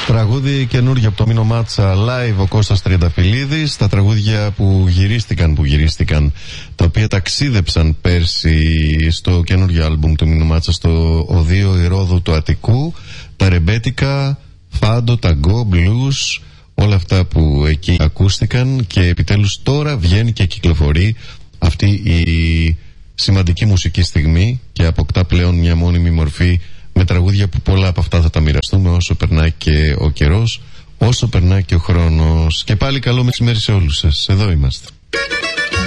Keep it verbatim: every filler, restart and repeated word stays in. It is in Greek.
Τραγούδι καινούργιο από το Μίνο Μάτσα live, ο Κώστας Τριανταφυλλίδης. Τα τραγούδια που γυρίστηκαν, που γυρίστηκαν, τα οποία ταξίδεψαν πέρσι στο καινούργιο άλμπουμ του Μίνο Μάτσα, στο Οδείο Ηρώδου του Αττικού. Τα ρεμπέτικα, φάντο, ταγκό, μπλούς, όλα αυτά που εκεί ακούστηκαν. Και επιτέλους τώρα βγαίνει και κυκλοφορεί αυτή η σημαντική μουσική στιγμή και αποκτά πλέον μια μόνιμη μορφή, με τραγούδια που πολλά από αυτά θα τα μοιραστούμε όσο περνάει και ο καιρός, όσο περνάει και ο χρόνος. Και πάλι καλό μεσημέρι σε όλους σας. Εδώ είμαστε.